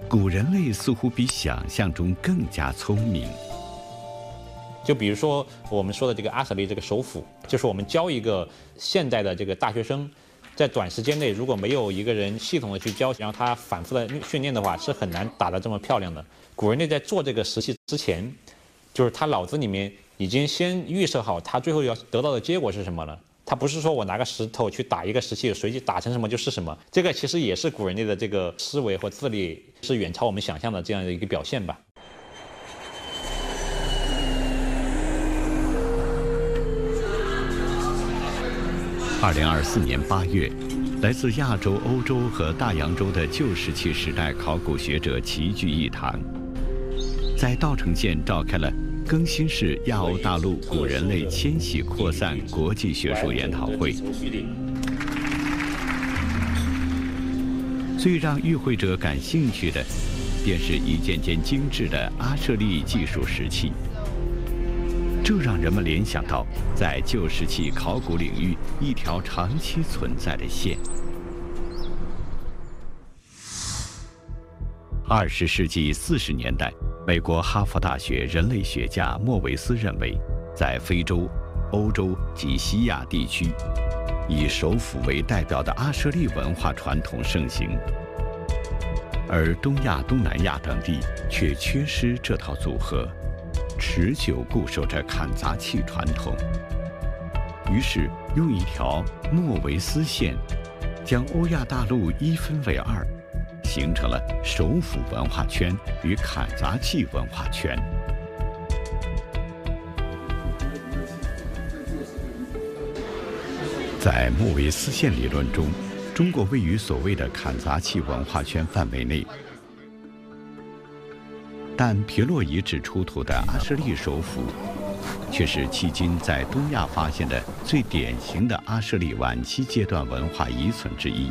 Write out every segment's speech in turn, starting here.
古人类似乎比想象中更加聪明。 就比如说我们说的这个阿舍利这个手斧，就是我们教一个现代的这个大学生，在短时间内如果没有一个人系统的去教，然后他反复的训练的话，是很难打得这么漂亮的。古人类在做这个石器之前，就是他脑子里面已经先预设好他最后要得到的结果是什么了。他不是说我拿个石头去打一个石器，随机打成什么就是什么。这个其实也是古人类的这个思维和智力是远超我们想象的这样的一个表现吧。 2024年8月，来自亚洲、欧洲和大洋洲的旧石器时代考古学者齐聚一堂，在稻城县召开了更新世亚欧大陆古人类迁徙扩散国际学术研讨会。最让与会者感兴趣的，便是一件件精致的阿舍利技术石器。这让人们联想到在旧石器考古领域一条长期存在的线。20世纪40年代，美国哈佛大学人类学家莫维斯认为，在非洲、欧洲及西亚地区，以手斧为代表的阿舍利文化传统盛行，而东亚、东南亚等地却缺失这套组合，持久固守着砍砸器传统。于是用一条莫维斯线，将欧亚大陆一分为二，形成了手斧文化圈与砍砸器文化圈。在莫维斯线理论中，中国位于所谓的砍砸器文化圈范围内。但皮洛遗址出土的阿舍利手斧，却是迄今在东亚发现的最典型的阿舍利晚期阶段文化遗存之一，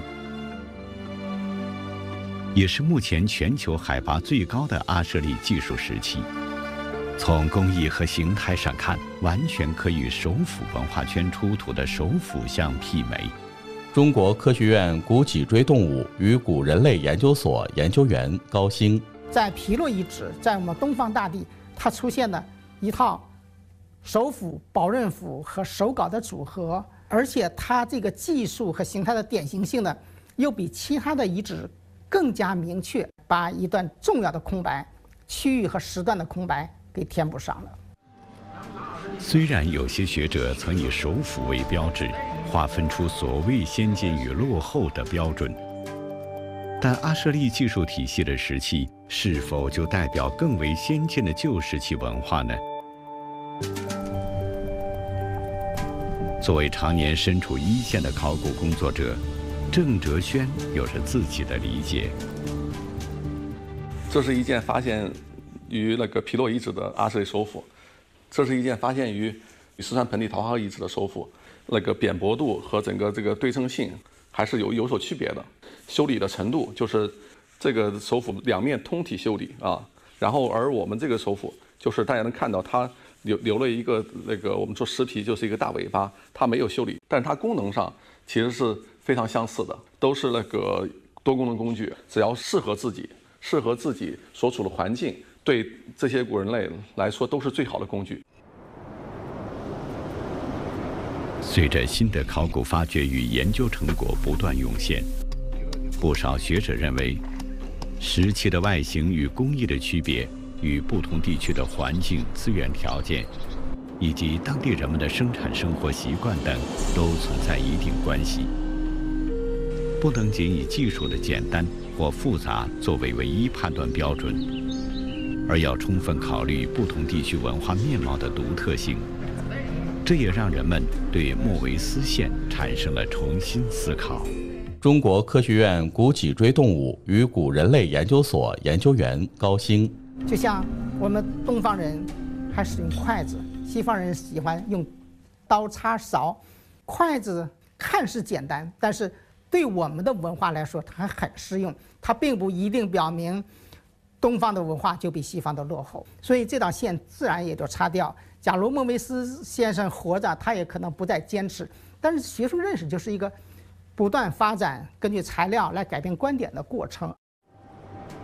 也是目前全球海拔最高的阿舍利技术石器。从工艺和形态上看，完全可与手斧文化圈出土的手斧相媲美。 中国科学院古脊椎动物与古人类研究所研究员高兴。 在皮洛遗址，在我们东方大地，它出现了一套手斧、保刃斧和手镐的组合，而且它这个技术和形态的典型性呢，又比其他的遗址更加明确，把一段重要的空白、区域和时段的空白给填补上了。 虽然有些学者曾以手斧为标志，划分出所谓先进与落后的标准，但阿舍利技术体系的石器是否就代表更为先进的旧石器文化呢？作为常年身处一线的考古工作者，郑哲轩有着自己的理解。 这是一件发现于那个皮洛遗址的阿舍利手斧，这是一件发现于四川盆地桃花遗址的手斧，那个扁薄度和整个这个对称性还是有所区别的。修理的程度就是这个手斧两面通体修理啊，然后而我们这个手斧就是大家能看到它留了一个那个我们说石皮就是一个大尾巴，它没有修理，但是它功能上其实是非常相似的，都是那个多功能工具，只要适合自己所处的环境，对这些古人类来说都是最好的工具。 随着新的考古发掘与研究成果不断涌现，不少学者认为，石器的外形与工艺的区别，与不同地区的环境、资源条件，以及当地人们的生产生活习惯等，都存在一定关系。不能仅以技术的简单或复杂作为唯一判断标准，而要充分考虑不同地区文化面貌的独特性。这也让人们对莫维斯线产生了重新思考。 中国科学院古脊椎动物与古人类研究所研究员高兴。 就像我们东方人还使用筷子，西方人喜欢用刀叉勺。筷子看似简单，但是对我们的文化来说，它还很适用。它并不一定表明东方的文化就比西方的落后，所以这道线自然也就擦掉。假如莫维斯先生活着，他也可能不再坚持。但是学术认识就是一个不断发展，根据材料来改变观点的过程。